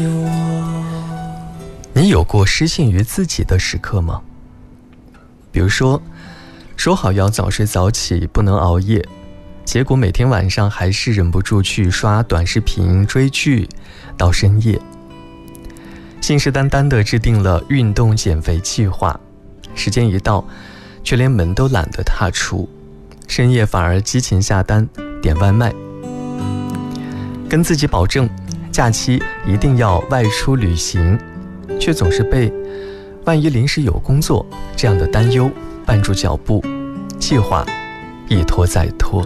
你有过失信于自己的时刻吗？比如说好要早睡早起，不能熬夜，结果每天晚上还是忍不住去刷短视频追剧到深夜。信誓旦旦地制定了运动减肥计划，时间一到却连门都懒得踏出，深夜反而激情下单点外卖。跟自己保证假期一定要外出旅行，却总是被万一临时有工作这样的担忧绊住脚步，计划一拖再拖。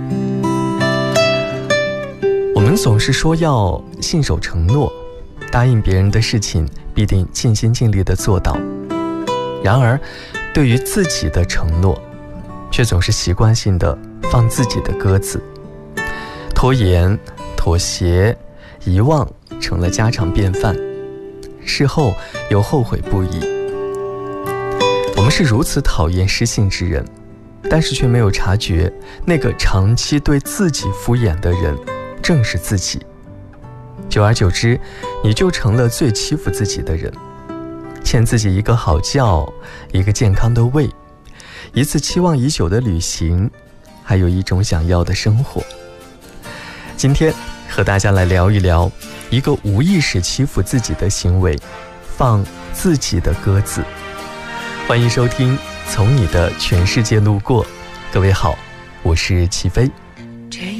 我们总是说要信守承诺，答应别人的事情必定尽心尽力地做到，然而对于自己的承诺却总是习惯性地放自己的鸽子，拖延、妥协、遗忘成了家常便饭，事后又后悔不已。我们是如此讨厌失信之人，但是却没有察觉，那个长期对自己敷衍的人正是自己。久而久之，你就成了最欺负自己的人，欠自己一个好觉，一个健康的胃，一次期望已久的旅行，还有一种想要的生活。今天和大家来聊一聊一个无意识欺负自己的行为，放自己的鸽子。欢迎收听从你的全世界路过。各位好，我是齐飞。